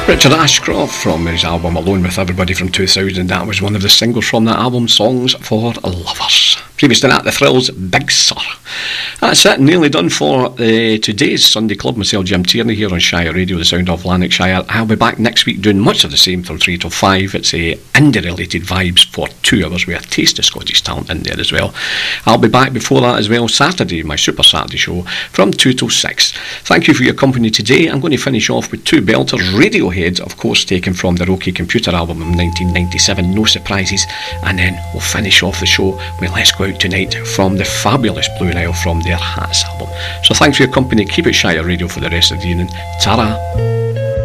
Richard Ashcroft from his album Alone With Everybody from 2000. That was one of the singles from that album, Songs for Lovers. Previous to that, The Thrills, Big Sur. That's it, nearly done for today's Sunday Club. Myself, Jim Tierney, here on Shire Radio, the sound of Lanarkshire. I'll be back next week doing much of the same from 3 till 5. It's indie-related vibes for 2 hours with a taste of Scottish talent in there as well. I'll be back before that as well, Saturday, my Super Saturday show, from 2 till 6. Thank you for your company today. I'm going to finish off with 2 belters. Radiohead, of course, taken from their OK Computer album in 1997, No Surprises. And then we'll finish off the show with Let's Go Out Tonight from the fabulous Blue Nile from their Hats album. So thanks for your company. Keep it Shire Radio for the rest of the evening. Ta-ra.